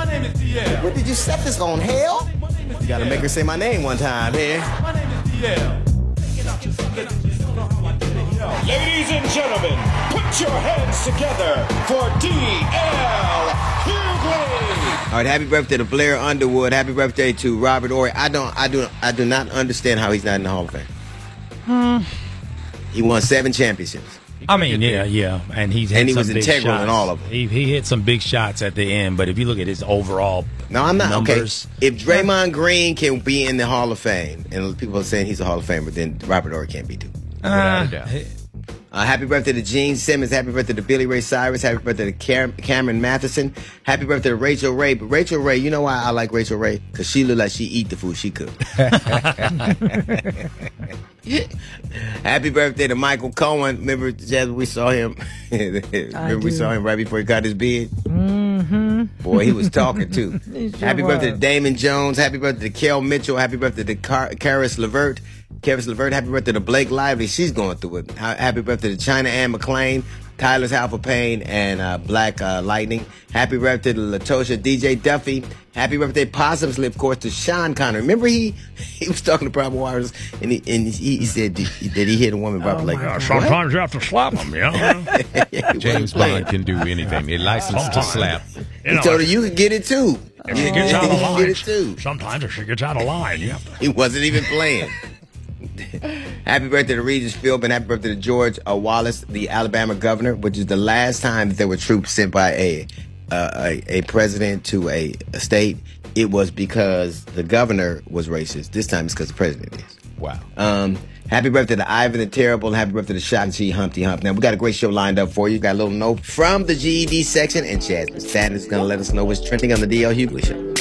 My name is DL. Where did you set this on, hell? You gotta make her say my name one time, here. My name is DL. Ladies and gentlemen, put your hands together for D.L. Hughley. All right, happy birthday to Blair Underwood. Happy birthday to Robert Horry. I do not understand how he's not in the Hall of Fame. He won 7 championships. I mean, yeah, and he was integral in all of them. He hit some big shots at the end, but if you look at his overall numbers, okay. If Draymond Green can be in the Hall of Fame, and people are saying he's a Hall of Famer, then Robert Horry can't be too. without a doubt. Happy birthday to Gene Simmons. Happy birthday to Billy Ray Cyrus. Happy birthday to Cameron Matheson. Happy birthday to Rachel Ray. But Rachel Ray, you know why I like Rachel Ray? Because she look like she eat the food she cooked. Happy birthday to Michael Cohen. Remember, Jazz, we saw him. We saw him right before he got his beard. Mm-hmm. Boy, he was talking too. Happy birthday to Damon Jones. Happy birthday to Kel Mitchell. Happy birthday to Karis LeVert. Happy birthday to Blake Lively. She's going through it. Happy birthday to China Ann McClain, Tyler's Alpha Payne, and Black Lightning. Happy birthday to Latosha DJ Duffy. Happy birthday, possibly, of course, to Sean Connery. Remember he was talking to Private Waters, and he said that he hit a woman probably sometimes you have to slap him, James Bond can do anything. They're licensed to slap. He told her you could get it too. If she gets out of line, get it too. Sometimes if she gets out of line, you have to. He wasn't even playing. Happy birthday to Regis Philbin. Happy birthday to George Wallace, the Alabama governor, which is the last time that there were troops sent by a president to a state. It was because the governor was racist. This time it's because the president is. Wow. Happy birthday to Ivan the Terrible, and happy birthday to Shang-Chi Humpty Hump. Now, we got a great show lined up for you. Got a little note from the GED section, and Jasmine Staten is going to let us know what's trending on the D.L. Hughley Show.